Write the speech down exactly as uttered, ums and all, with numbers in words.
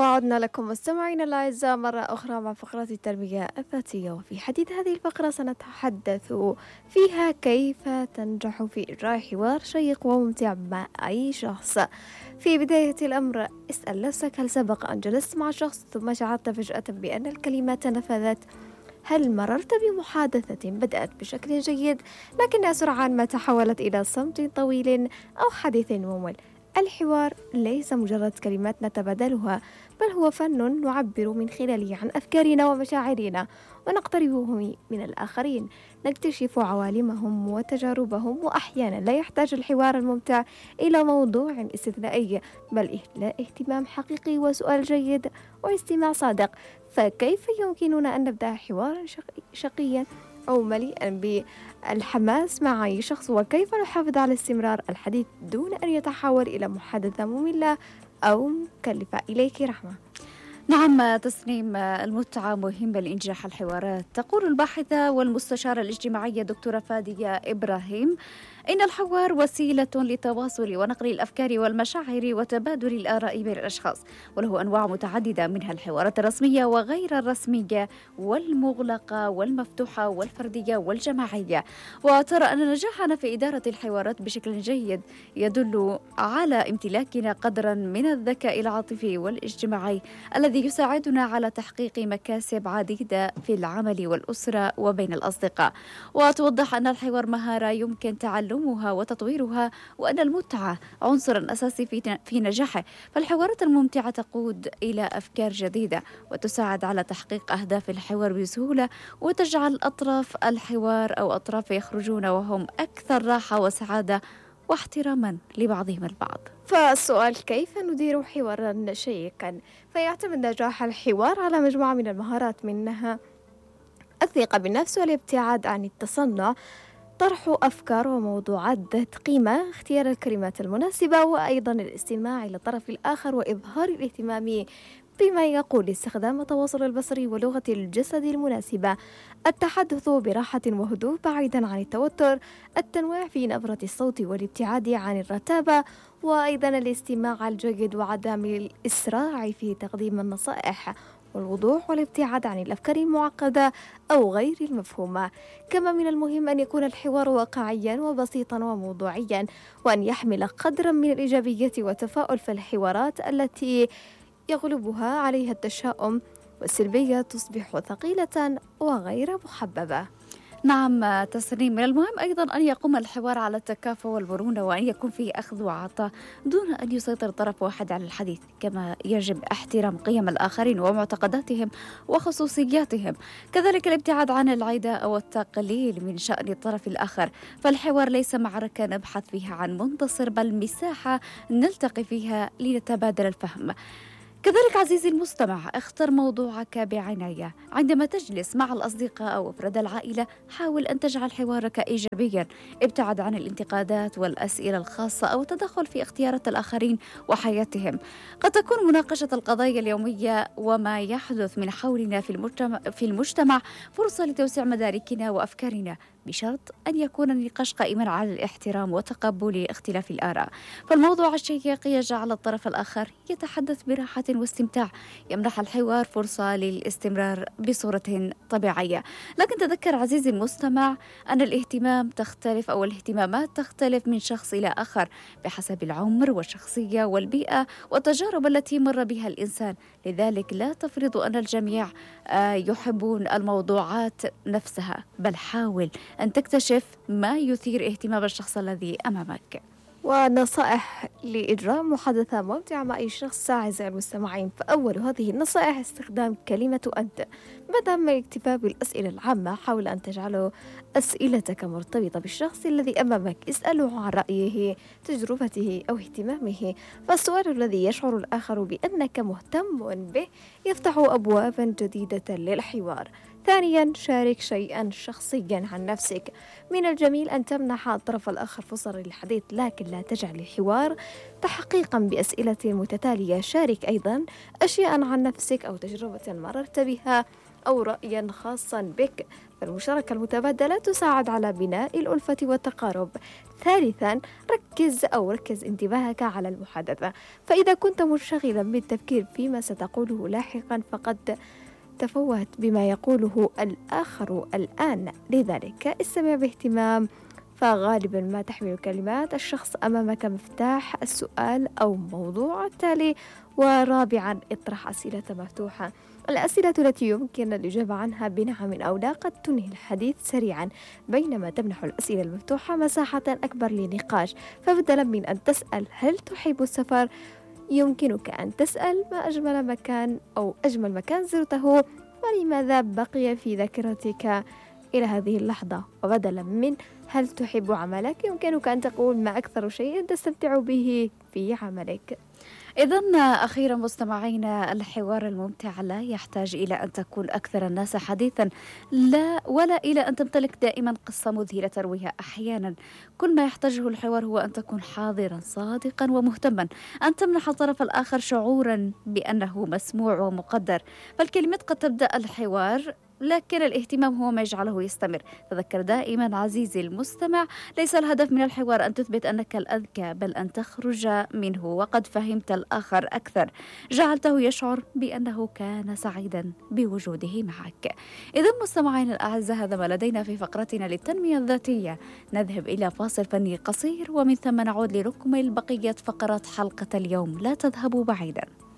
وعدنا لكم مستمعينا الأعزاء مرة أخرى مع فقرة التربية الذاتية، وفي حديث هذه الفقرة سنتحدث فيها كيف تنجح في إجراء حوار شيق وممتع مع أي شخص. في بداية الأمر اسأل نفسك، هل سبق أن جلست مع شخص ثم شعرت فجأة بأن الكلمات نفذت؟ هل مررت بمحادثة بدأت بشكل جيد لكنها سرعان ما تحولت إلى صمت طويل أو حديث ممل؟ الحوار ليس مجرد كلمات نتبادلها، بل هو فن نعبر من خلاله عن أفكارنا ومشاعرنا ونقتربهم من الآخرين، نكتشف عوالمهم وتجاربهم. وأحيانا لا يحتاج الحوار الممتع إلى موضوع استثنائي، بل إلى اهتمام حقيقي وسؤال جيد واستماع صادق. فكيف يمكننا أن نبدأ حوارا شقيا أو مليئا بالحماس مع أي شخص؟ وكيف نحافظ على استمرار الحديث دون أن يتحول إلى محادثة مملة أو مكلفة؟ إليك رحمة. نعم تسنيم، المتعة مهمة لإنجاح الحوارات. تقول الباحثة والمستشارة الاجتماعية دكتورة فادية إبراهيم إن الحوار وسيلة لتواصل ونقل الأفكار والمشاعر وتبادل الآراء بين الأشخاص، وله أنواع متعددة منها الحوارات الرسمية وغير الرسمية والمغلقة والمفتوحة والفردية والجماعية. وترى أن نجاحنا في إدارة الحوارات بشكل جيد يدل على امتلاكنا قدرا من الذكاء العاطفي والاجتماعي الذي يساعدنا على تحقيق مكاسب عديدة في العمل والأسرة وبين الأصدقاء. وتوضح أن الحوار مهارة يمكن تعلمها وتطويرها، وأن المتعة عنصر أساسي في في نجاحه. فالحوارات الممتعة تقود إلى أفكار جديدة وتساعد على تحقيق أهداف الحوار بسهولة، وتجعل أطراف الحوار أو أطراف يخرجون وهم أكثر راحة وسعادة واحتراما لبعضهم البعض. فالسؤال كيف ندير حوارا شيقا؟ فيعتمد نجاح الحوار على مجموعة من المهارات، منها الثقة بالنفس والابتعاد عن التصنع، طرح أفكار وموضوعات ذات قيمة، اختيار الكلمات المناسبة، وأيضا الاستماع إلى الطرف الآخر وإظهار الاهتمام بما يقول، استخدام التواصل البصري ولغة الجسد المناسبة، التحدث براحة وهدوء بعيدا عن التوتر، التنويع في نبرة الصوت والابتعاد عن الرتابة، وأيضا الاستماع الجيد وعدم الإسراع في تقديم النصائح، والوضوح والابتعاد عن الأفكار المعقدة أو غير المفهومة. كما من المهم أن يكون الحوار واقعيا وبسيطا وموضوعيا، وأن يحمل قدرا من الإيجابية والتفاؤل. فالحوارات التي يغلبها عليها التشاؤم والسلبية تصبح ثقيلة وغير محببة. نعم تسنيم، من المهم أيضا أن يقوم الحوار على التكافؤ والمرونة، وأن يكون فيه أخذ وعطاء دون أن يسيطر طرف واحد على الحديث. كما يجب احترام قيم الآخرين ومعتقداتهم وخصوصياتهم، كذلك الابتعاد عن العداء والتقليل من شأن الطرف الآخر. فالحوار ليس معركة نبحث فيها عن منتصر، بل مساحة نلتقي فيها لنتبادل الفهم. كذلك عزيزي المستمع، اختر موضوعك بعناية. عندما تجلس مع الأصدقاء أو أفراد العائلة حاول أن تجعل حوارك إيجابيا، ابتعد عن الانتقادات والأسئلة الخاصة أو التدخل في اختيارات الآخرين وحياتهم. قد تكون مناقشة القضايا اليومية وما يحدث من حولنا في المجتمع, في المجتمع فرصة لتوسيع مداركنا وأفكارنا، بشرط أن يكون النقاش قائما على الاحترام وتقبل اختلاف الآراء. فالموضوع الشيق يجعل الطرف الآخر يتحدث براحة واستمتاع، يمنح الحوار فرصة للاستمرار بصورة طبيعية. لكن تذكر عزيزي المستمع أن الاهتمام تختلف أو الاهتمامات تختلف من شخص إلى آخر بحسب العمر والشخصية والبيئة والتجارب التي مر بها الإنسان. لذلك لا تفرض أن الجميع يحبون الموضوعات نفسها، بل حاول أن تكتشف ما يثير اهتمام الشخص الذي أمامك. ونصائح لإجراء محادثة ممتعة مع أي شخص أعزائي المستمعين. فأول هذه النصائح استخدام كلمة أنت بدلا من الاكتفاء بالأسئلة العامة. حاول أن تجعل أسئلتك مرتبطة بالشخص الذي أمامك، اسأله عن رأيه، تجربته أو اهتمامه. فالسؤال الذي يشعر الآخر بأنك مهتم به يفتح أبوابا جديدة للحوار. ثانيا، شارك شيئا شخصيا عن نفسك. من الجميل أن تمنح الطرف الآخر فرصة للحديث، لكن لا تجعل الحوار تحقيقا بأسئلة متتالية. شارك أيضا أشياء عن نفسك أو تجربة مررت بها أو رأيا خاصا بك، فالمشاركة المتبادلة تساعد على بناء الألفة والتقارب. ثالثا، ركز أو ركز انتباهك على المحادثة، فإذا كنت منشغلا بالتفكير فيما ستقوله لاحقا فقد تفوت بما يقوله الآخر الآن. لذلك استمع باهتمام، فغالبا ما تحمل كلمات الشخص أمامك مفتاح السؤال أو موضوع التالي. ورابعا، اطرح أسئلة مفتوحة. الأسئلة التي يمكن الإجابة عنها بنعم أو لا قد تنهي الحديث سريعا، بينما تمنح الأسئلة المفتوحة مساحة أكبر للنقاش. فبدلا من أن تسأل هل تحب السفر، يمكنك أن تسأل ما أجمل مكان أو أجمل مكان زرته، ولماذا بقي في ذاكرتك إلى هذه اللحظة. وبدلا من هل تحب عملك، يمكنك أن تقول ما أكثر شيء تستمتع به في عملك. إذن أخيرا مستمعينا، الحوار الممتع لا يحتاج إلى أن تكون أكثر الناس حديثا، لا ولا إلى أن تمتلك دائما قصة مذهلة ترويها. أحيانا كل ما يحتاجه الحوار هو أن تكون حاضرا صادقا ومهتما، أن تمنح الطرف الآخر شعورا بأنه مسموع ومقدر. فالكلمات قد تبدأ الحوار، لكن الاهتمام هو ما يجعله يستمر. تذكر دائما عزيزي المستمع، ليس الهدف من الحوار أن تثبت أنك الأذكى، بل أن تخرج منه وقد فهمت الآخر أكثر، جعلته يشعر بأنه كان سعيدا بوجوده معك. إذا مستمعين الأعزاء، هذا ما لدينا في فقرتنا للتنمية الذاتية. نذهب إلى فاصل فني قصير، ومن ثم نعود لنكمل بقية فقرات حلقة اليوم. لا تذهبوا بعيدا.